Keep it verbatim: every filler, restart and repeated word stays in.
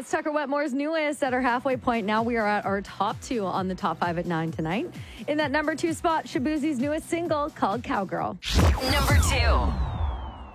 That's Tucker Wetmore's newest at our halfway point. Now we are at our top two on the top five at nine tonight. In that number two spot, Shaboozey's newest single called Cowgirl. Number two.